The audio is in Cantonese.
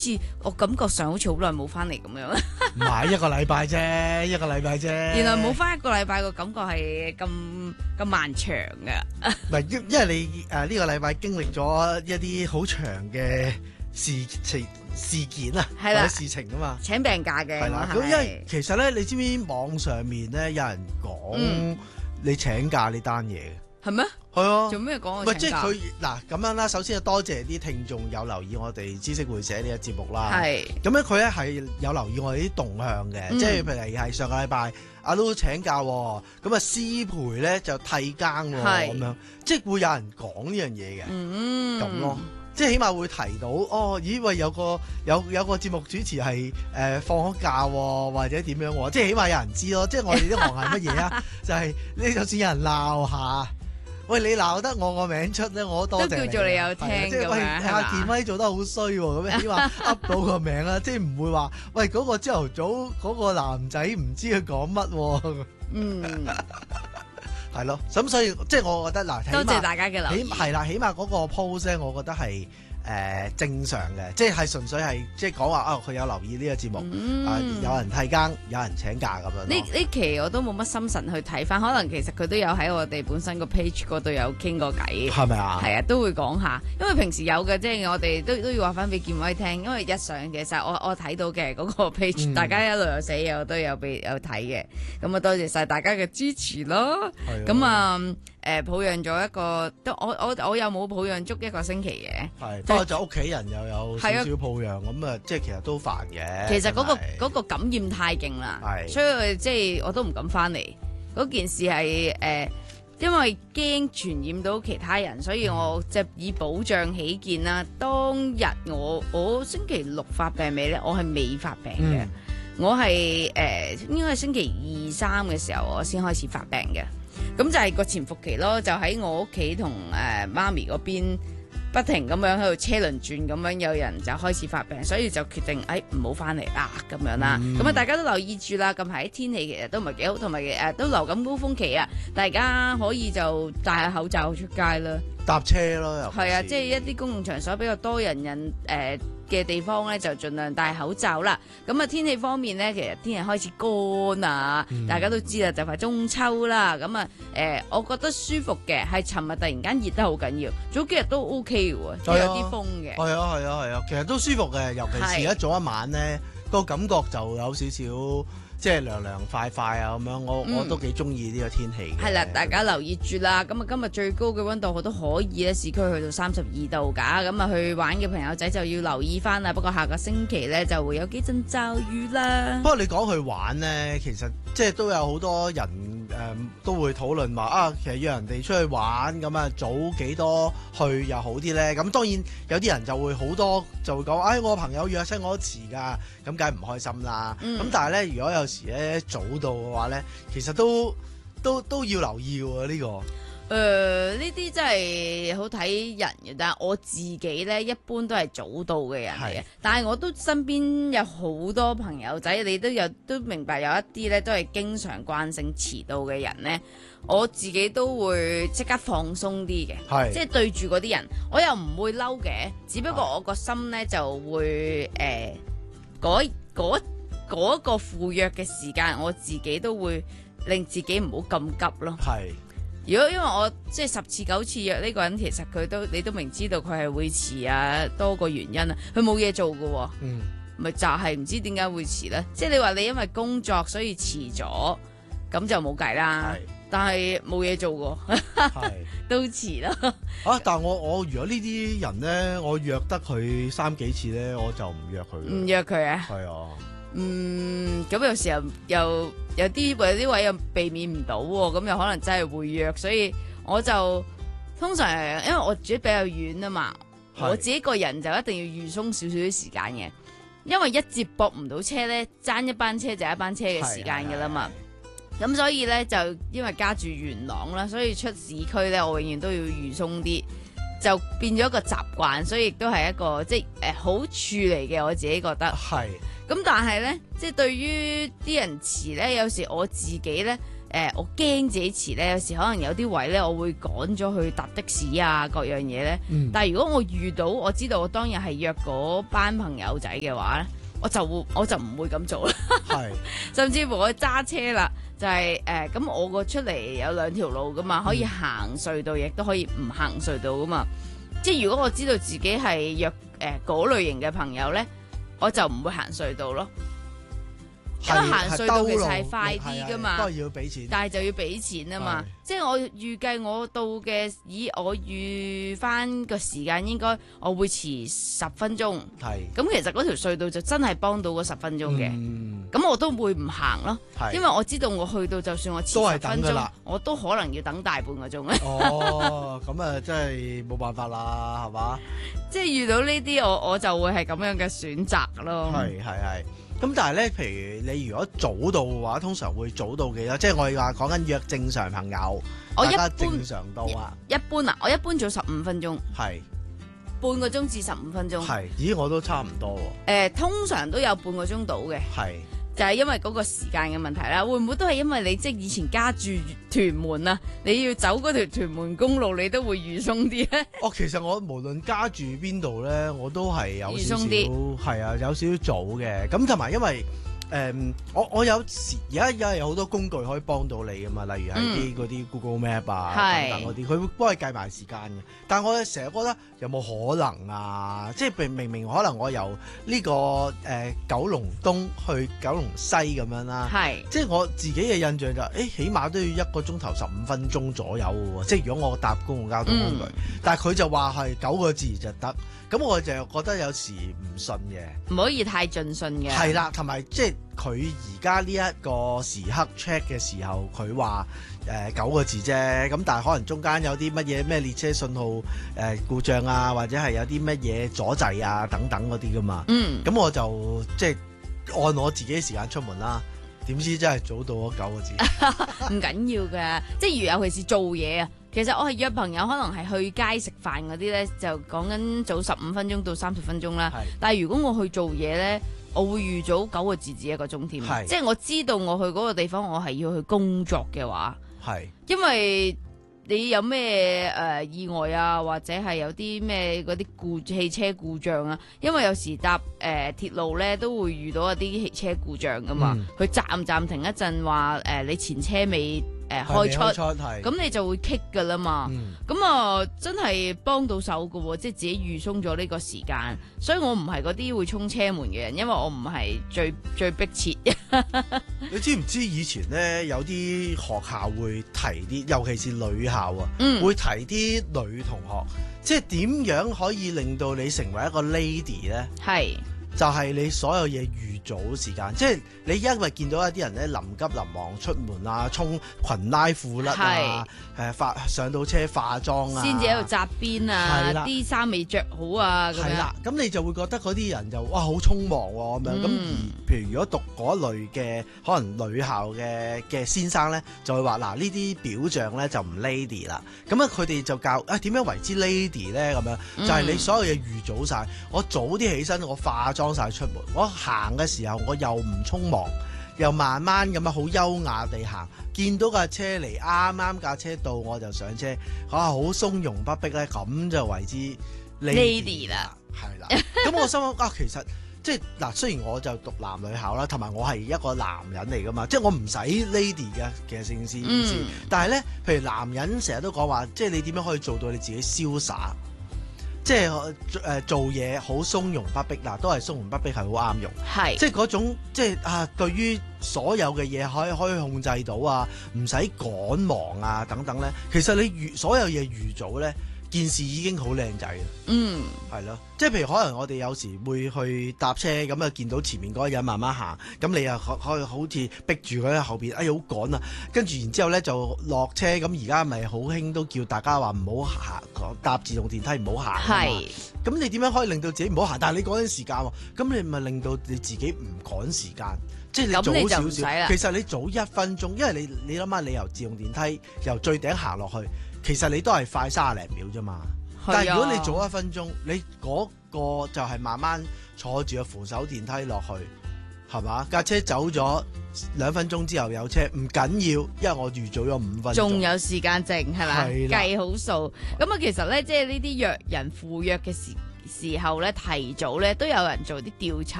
我感覺上好似好耐冇翻嚟咁樣。 唔係一個禮拜啫，一個禮拜啫。 原來冇翻一個禮拜個感覺係咁漫長㗎。 唔係因為你呢個禮拜經歷咗一啲好長嘅事件啊，或係啦者事情啊嘛。 請病假嘅， 係啦， 我咁因為其實咧，你知唔知網上面咧有人講你請假呢單嘢嘅？ 係咩？ 係啊。 做咩講唔我請假？ 係即係佢嗱咁樣啦，首先多謝啲聽眾有留意我哋知識會社呢個節目啦。 係咁咧，佢咧係有留意我哋啲動向嘅，即係譬如係上個禮拜阿 Lu 請假喎，咁啊師培咧就替更喎， 係咁樣即係會有人講呢樣嘢嘅，咁咯。即係起碼會提到，咦喂，有個節目主持係放咗假喎，或者點樣喎？即係起碼有人知咯。即係我哋呢行係乜嘢啊？就係你就算有人鬧下，喂你鬧得我個名出咧，我都多謝你。 都叫做你有聽即係喂阿健威做得好衰喎，咁樣起碼噏到個名啦，即係唔會話喂嗰個朝頭早嗰個男仔唔知佢講乜喎。係咯，咁所以即係我覺得嗱， 多謝大家嘅留意。 係啦，起碼嗰個 post 咧，我覺得係正常嘅，即係純粹係即係講話佢有留意呢個節目，有人替更，有人請假咁樣。 呢期我都冇乜心神去睇翻，可能其實佢都有喺我哋本身個 page 嗰度有傾過偈， 係咪啊？ 係啊，都會講下，因為平時有嘅，即係我哋都要話翻俾健威聽，因為日常其實我睇到嘅嗰個 page，大家一路有寫嘢，我都有睇嘅，咁啊多謝晒大家嘅支持咯，咁啊。抱養咗一個，我又冇抱養足一個星期嘅， 係不過就屋企人又有少少抱養，咁啊即係其實都煩嘅。 其實嗰個感染太勁啦，所以即係我都唔敢翻嚟。嗰件事係因為驚傳染到其他人，所以我即係以保障起見啦。當日我星期六發病未咧？我係未發病嘅，我係應該係星期2、3嘅時候我先開始發病嘅。咁就係個潛伏期咯，就喺我屋企同媽咪嗰邊不停咁樣喺度車輪轉咁樣，有人就開始發病，所以就決定唔好翻嚟啦咁樣啦。咁啊，大家都留意住啦。近排天氣其實都唔係幾好，同埋都流感高峰期啊，大家可以就戴下口罩出街啦。 搭車咯，又係啊，即係一啲公共場所比較多人嘅地方咧，就盡量戴口罩啦。咁啊，天氣方面咧，其實天氣開始乾啊，大家都知啦，就快中秋啦。咁啊，我覺得舒服嘅係尋日突然間熱得好緊要，早幾日都 OK 嘅喎，即係有啲風嘅。 係啊，其實都舒服嘅，尤其是一早一晚咧，個感覺就有少少。即係涼涼快快啊咁樣，我都幾中意呢個天氣嘅。 係啦，大家留意住啦。咁啊，今日最高嘅溫度我都可以咧，市區去到32度㗎。咁啊，去玩嘅朋友仔就要留意翻啦。不過下個星期咧就會有幾陣驟雨啦。 不過你講去玩咧，其實即係都有好多人都會討論話其實約人哋出去玩咁啊，早幾多去又好啲咧。咁當然有啲人就會好多就會講，我朋友約親我都遲㗎，咁梗係唔開心啦。咁但係咧，如果有時咧早到嘅話咧，其實都要留意喎呢個。 呢啲真係好睇人嘅，但係我自己咧一般都係早到嘅人嚟嘅。但係我都身邊有好多朋友仔，你都明白有一啲咧都係經常慣性遲到嘅人咧，我自己都會即刻放鬆啲嘅，即係對住嗰啲人，我又唔會嬲嘅，只不過我個心咧就會嗰個赴約嘅時間，我自己都會令自己唔好咁急咯。因為我即係10次9次約呢個人，其實你都明知道佢係會遲啊，多個原因啊，佢冇嘢做㗎，咪就係唔知點解會遲咧。即係你話你因為工作所以遲咗，咁就冇計啦。但係冇嘢做㗎，都遲啦。 但係我如果呢啲人咧，我約得佢3、幾次咧，我就唔約佢。 唔約佢啊？係啊。咁有時候又有啲位又避免唔到喎，咁又可能真係會約，所以我就通常因為我住得比較遠啊嘛，我自己個人就一定要預鬆少少啲時間嘅，因為一接駁唔到車咧，爭一班車就一班車嘅時間噶啦嘛，咁所以咧就因為家住元朗啦，所以出市區咧我永遠都要預鬆啲，就變咗一個習慣，所以亦都係一個即係好處嚟嘅，我自己覺得。咁但係咧，即係對於啲人遲咧，有時我自己咧我驚自己遲咧，有時可能有啲位咧，我會趕咗去搭的士啊，各樣嘢咧。但係如果我遇到我知道我當日係約嗰班朋友仔嘅話咧，我就唔會咁做啦。係，甚至乎我揸車啦，就係咁我個出嚟有兩條路噶嘛，可以行隧道，亦都可以唔行隧道噶嘛。即係如果我知道自己係約嗰類型嘅朋友咧，我就唔會行隧道咯。因為行隧道其實係快啲噶嘛， 都係要俾錢， 但係就要俾錢啊嘛。即係我預計我到嘅，我預翻個時間應該我會遲10分鐘。係咁，其實嗰條隧道就真係幫到嗰10分鐘嘅。咁我都會唔行咯，因為我知道我去到就算我遲10分鐘，我都可能要等大半個鐘咧。 哦，咁啊，真係冇辦法啦，係嘛？ 即係遇到呢啲，我就會係咁樣嘅選擇咯。 係。咁但係咧，譬如你如果早到嘅話，通常會早到幾多？即係我哋話講緊約正常朋友，大家正常到啊。 一般啊，我一般早15分鐘。 係。 半個鐘至15分鐘。 係。咦，我都差唔多喎。 通常都有半個鐘到嘅。 係。 就係因為嗰個時間嘅問題啦，會唔會都係因為你即係以前家住屯門啊，你要走嗰條屯門公路，你都會預鬆啲咧？ 其實我無論家住邊度咧，我都係有少少係啊，有少少早嘅。咁同埋因為我有時而家有好多工具可以幫到你噶嘛，例如係啲嗰啲 Google Map 啊等等嗰啲，佢會幫你計埋時間嘅。但係我成日覺得有冇可能啊？即係明可能我由呢個九龍東去九龍西咁樣啦，即係我自己嘅印象就起碼都要1個鐘頭15分鐘左右喎。即係如果我搭公共交通工具，但係佢就話係9個字就得，咁我就覺得有時唔信嘅， 唔可以太盡信嘅。 係啦，同埋即係佢而家呢一個時刻 check 嘅時候，佢話9個字啫，咁但係可能中間有啲乜嘢咩列車信號故障啊，或者係有啲乜嘢阻滯啊等等嗰啲噶嘛。咁我就即係按我自己嘅時間出門啦。點知真係早到咗9個字。 唔緊要㗎，即係尤其是做嘢啊。其實我係約朋友，可能係去街食飯嗰啲咧，就講緊早15分鐘到30分鐘啦。但係如果我去做嘢咧，我會預早9個字至1個鐘添。即係我知道我去嗰個地方，我係要去工作嘅話，因為你有咩意外啊，或者係有啲咩嗰啲汽車故障啊，因為有時搭鐵路咧都會遇到一啲汽車故障噶嘛，佢暫停一陣話你前車未開出，咁你就會棘噶啦嘛。咁啊真係幫到手噶喎，即係自己預鬆咗呢個時間，所以我唔係嗰啲會衝車門嘅人，因為我唔係最迫切。 你知唔知以前咧有啲學校會提啲，尤其是女校啊，會提啲女同學，即係點樣可以令到你成為一個 lady 咧？就係你所有嘢預早時間，即係你因為見到一啲人咧臨急臨忙出門啊，衝裙拉褲甩啊，上到車化妝啊， 先至喺度紮辮啊，啲衫未着好啊，咁樣。係啦， 咁你就會覺得嗰啲人就哇好匆忙喎咁樣。咁而譬如如果讀嗰類嘅可能女校嘅先生咧，就會話嗱呢啲表象咧就唔 lady 啦。咁啊佢哋就教點樣為之 lady 咧咁樣，就係你所有嘢預早晒，我早啲起身，我化妝晒出門，我行嘅時候我又唔匆忙，又慢慢咁樣好優雅地行，見到架車嚟，啱啱架車到我就上車，好從容不迫咧，咁就為之 lady 啦，係啦。咁我心諗其實即係嗱，雖然我就讀男女校啦，同埋我係一個男人嚟噶嘛，即係我唔使 lady 嘅，其實成件事意思。但係咧，譬如男人成日都講話，即係你點樣可以做到你自己瀟灑？即係做嘢好從容不迫，嗱都係從容不迫係好啱用，即係嗰種即係對於所有嘅嘢可以控制到啊，唔使趕忙啊等等咧。其實你所有嘢預早咧，件事已經好靚仔啦。係咯，即係譬如可能我哋有時會去搭車咁啊，見到前面嗰個人慢慢行，咁你又可以好似逼住佢喺後邊，哎呀好趕啊！跟住然之後咧就落車，咁而家咪好興都叫大家話唔好行，搭自動電梯唔好行。咁你點樣可以令到自己唔好行？但係你趕緊時間喎，咁你咪令到你自己唔趕時間，即係你早少少。其實你早1分鐘，因為你諗下，你由自動電梯由最頂行落去，其實你都係快30零秒啫嘛。但係如果你早1分鐘，你嗰個就係慢慢坐住個扶手電梯落去， 係嘛？架車走咗2分鐘之後有車，唔緊要，因為我預早咗5分鐘， 仲有時間剩係咪？ 係啦計好數。咁啊，其實咧，即係呢啲約人赴約嘅時候咧，提早咧都有人做啲調查。